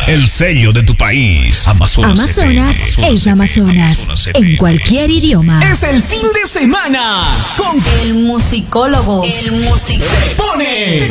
el sello de tu país. Amazonas es Amazonas. En cualquier idioma. Es el fin de semana con el musicólogo. Te pone